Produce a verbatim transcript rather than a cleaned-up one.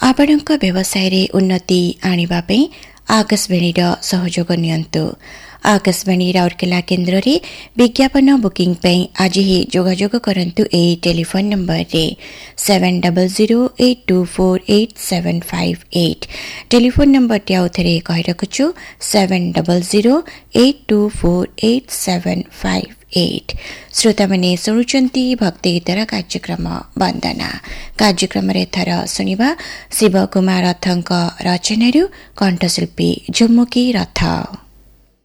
आपणଙ୍କ व्यवसाय रे उन्नति आनिबा पई आकाशवाणी रा सहयोग नियंतु। आकाशवाणी राउरकेला केन्द्र रे विज्ञापन बुकिंग पई आज ही जोगाजोग करंतु ए टेलीफोन नंबर रे seven double zero eight to four eight seven five eight. Telephone number T आउथरे कहि रखुछु seven double zero eight to four eight seven five eight. श्रोता माने सुनुचंती भक्ति गीतर कार्यक्रम वंदना। कार्यक्रम रे थर सुनिबा शिव कुमार रथंक रचनारु कंठशिल्पी झुमुकी रथ।